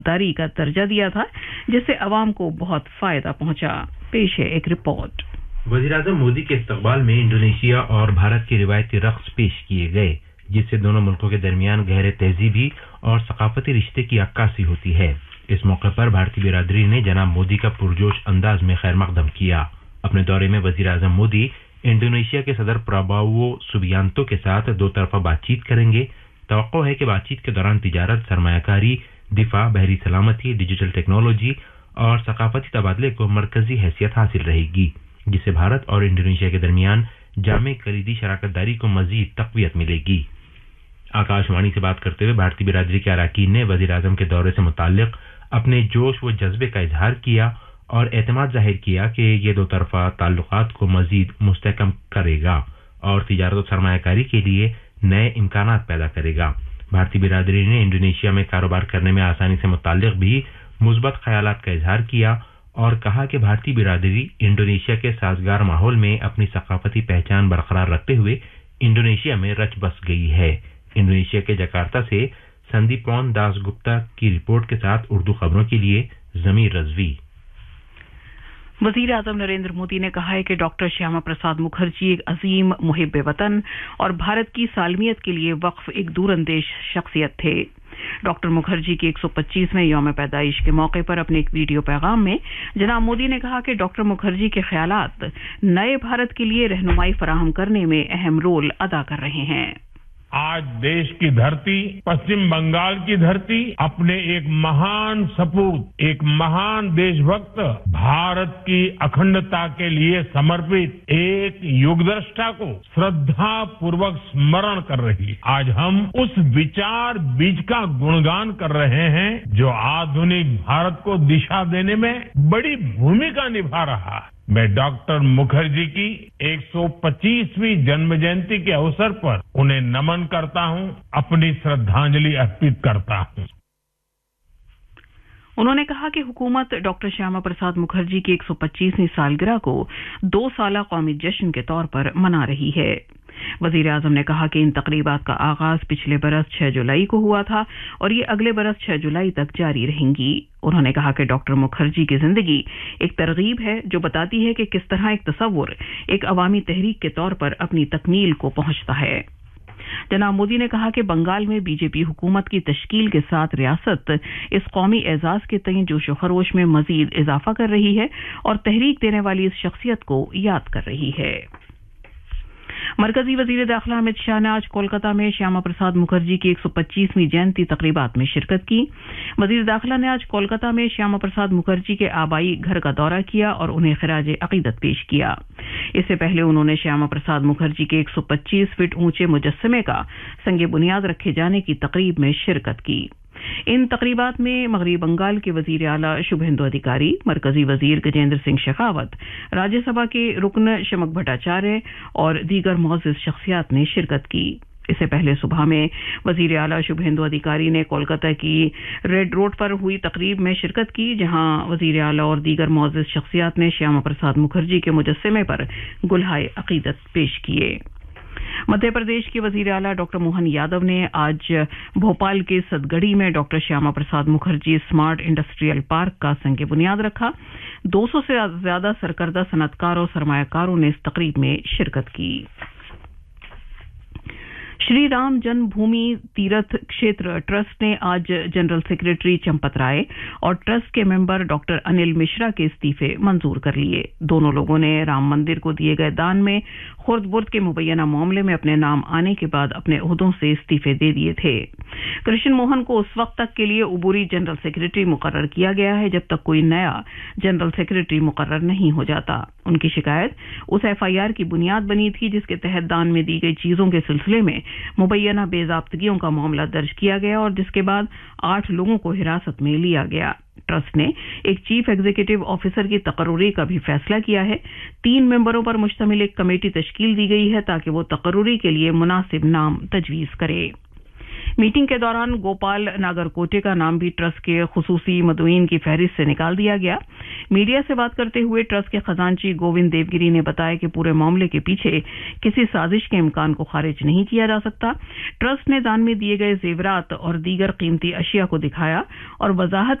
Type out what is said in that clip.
दारी का दर्जा दिया था, जिससे अवाम को बहुत फायदा पहुंचा। पेश है एक रिपोर्ट। वज़ीर-ए-आज़म मोदी के इस्तकबाल में इंडोनेशिया और भारत के रिवायती रक्स पेश किए गए, जिससे दोनों मुल्कों के दरमियान गहरे तहजीबी और सकाफती रिश्ते की अक्कासी होती है। इस मौके पर भारतीय बिरादरी ने जनाब मोदी का पुरजोश अंदाज में खैर मकदम किया। अपने दौरे में वज़ीर-ए-आज़म मोदी इंडोनेशिया के सदर प्राबोवो सुबियांतो के साथ दो तरफा बातचीत करेंगे। तवक्को है कि बातचीत के दौरान तिजारत, सरमायाकारी, दिफा, बहरी सलामती, डिजिटल टेक्नोलॉजी और सकाफती तबादले को मरकजी हैसियत हासिल रहेगी, जिससे भारत और इंडोनेशिया के दरमियान जामे कलीदी शराकतदारी को मजीद तक़वियत मिलेगी। आकाशवाणी से बात करते हुए भारतीय बिरादरी के अरकान ने वज़ीर-ए-आज़म के दौरे से मुताल्लिक़ अपने जोश व जज्बे का इजहार किया और एतमाद जाहिर किया कि ये दो तरफा ताल्लुकात को मजीद मुस्तहकम करेगा और तिजारत और सरमायाकारी के लिए नए इम्कानात पैदा करेगा। भारतीय बिरादरी ने इंडोनेशिया में कारोबार करने में आसानी से मुताल्लिक़ भी मुस्बत ख्यालात का इजहार किया और कहा कि भारतीय बिरादरी इंडोनेशिया के साजगार माहौल में अपनी सकाफती पहचान बरकरार रखते हुए इंडोनेशिया में रच बस गई है। इंडोनेशिया के जकार्ता से संदीपौन दास गुप्ता की रिपोर्ट के साथ उर्दू खबरों के लिए ज़मीर रज़वी। वज़ीर आज़म नरेंद्र मोदी ने कहा है कि डॉक्टर श्यामा प्रसाद मुखर्जी एक अजीम मुहिब वतन और भारत की सालमियत के लिए वक्फ एक दूरंदेश शख्सियत थे। डॉक्टर मुखर्जी की 125वें यौम पैदाइश के मौके पर अपने एक वीडियो पैगाम में जनाब मोदी ने कहा कि डॉक्टर मुखर्जी के ख्यालात नए भारत के लिए रहनुमाई फराहम करने में अहम रोल अदा कर रहे हैं। आज देश की धरती, पश्चिम बंगाल की धरती अपने एक महान सपूत, एक महान देशभक्त, भारत की अखंडता के लिए समर्पित एक युगद्रष्टा को श्रद्धा पूर्वक स्मरण कर रही है। आज हम उस विचार बीज का गुणगान कर रहे हैं जो आधुनिक भारत को दिशा देने में बड़ी भूमिका निभा रहा है। मैं डॉक्टर मुखर्जी की 125वीं जन्म जयंती के अवसर पर उन्हें नमन करता हूं, अपनी श्रद्धांजलि अर्पित करता हूं। उन्होंने कहा कि हुकूमत डॉक्टर श्यामा प्रसाद मुखर्जी की 125वीं सालगिरह को 2 साला कौमी जश्न के तौर पर मना रही है। वज़ीर आज़म ने कहा कि इन तकरीबात का आगाज पिछले बरस 6 जुलाई को हुआ था और ये अगले बरस 6 जुलाई तक जारी रहेंगी। उन्होंने कहा कि डॉक्टर मुखर्जी की जिंदगी एक तरगीब है जो बताती है कि किस तरह एक तसव्वुर एक अवामी तहरीक के तौर पर अपनी तकमील को पहुंचता है। जनाब मोदी ने कहा कि बंगाल में बीजेपी हुकूमत की तश्कील के साथ रियासत इस कौमी एजाज के तय जोशो खरोश में मजीद इजाफा कर रही है और तहरीक देने वाली इस शख्सियत को याद कर रही है। मरकजी वजीर दाखिला अमित शाह ने आज कोलकाता में श्यामा प्रसाद मुखर्जी की 125वीं जयंती तकरीबात में शिरकत की। वजीर दाखिला ने आज कोलकाता में श्यामा प्रसाद मुखर्जी के आबाई घर का दौरा किया और उन्हें खिराज अकीदत पेश किया। इससे पहले उन्होंने श्यामा प्रसाद मुखर्जी के 125 फीट ऊंचे मुजस्समे का संगे बुनियाद रखे जाने की तकरीब में शिरकत की। इन तकरीबात में मगरबी बंगाल के वजीर आला शुभेंदु अधिकारी, मरकजी वजीर गजेंद्र सिंह शेखावत, राज्यसभा के रुकन शमक भट्टाचार्य और दीगर मुअज़्ज़िज़ शख्सियात ने शिरकत की। इससे पहले सुबह में वजीर आला शुभेंदु अधिकारी ने कोलकाता की रेड रोड पर हुई तकरीब में शिरकत की, जहां वजीर आला और दीगर मुअज़्ज़िज़ शख्सियात ने श्यामा प्रसाद मुखर्जी के मुजस्समे पर गुलहाए अकीदत पेश किए। मध्य प्रदेश के वजीर आला डॉक्टर मोहन यादव ने आज भोपाल के सदगढ़ी में doctor Shyama Prasad Mukherjee smart industrial park का संगे बुनियाद रखा। 200 से ज्यादा सरकर्दा सनतकारों और सरमायाकारों ने इस तकरीब में शिरकत की। श्री राम जन्मभूमि तीर्थ क्षेत्र ट्रस्ट ने आज जनरल सेक्रेटरी चंपत राय और ट्रस्ट के मेंबर डॉक्टर अनिल मिश्रा के इस्तीफे मंजूर कर लिए। दोनों लोगों ने राम मंदिर को दिए गए दान में खुर्द-बुर्द के मुबैना मामले में अपने नाम आने के बाद अपने ओहदों से इस्तीफे दे दिए थे। कृष्ण मोहन को उस वक्त तक के लिए उबूरी जनरल सेक्रेटरी मुकर्रर किया गया है जब तक कोई नया जनरल सेक्रेटरी मुकर्रर नहीं हो जाता। उनकी शिकायत उस एफआईआर की बुनियाद बनी थी जिसके तहत दान में दी गई चीजों के सिलसिले में मुबैना बेज़ाब्तगियों का मामला दर्ज किया गया और जिसके बाद 8 लोगों को हिरासत में लिया गया। ट्रस्ट ने एक चीफ एग्जीक्यूटिव ऑफिसर की तकर्रुरी का भी फैसला किया है। 3 मेंबरों पर मुश्तमिल एक कमेटी तश्कील दी गई है ताकि वो तकर्रुरी के लिए मुनासिब नाम तजवीज करे। मीटिंग के दौरान गोपाल नागरकोटे का नाम भी ट्रस्ट के खुसूसी मदईन की फहरिस्त से निकाल दिया गया। मीडिया से बात करते हुए ट्रस्ट के खजांची गोविंद देवगिरी ने बताया कि पूरे मामले के पीछे किसी साजिश के इम्कान को खारिज नहीं किया जा सकता। ट्रस्ट ने दान में दिए गए जेवरात और दीगर कीमती अशिया को दिखाया और वजाहत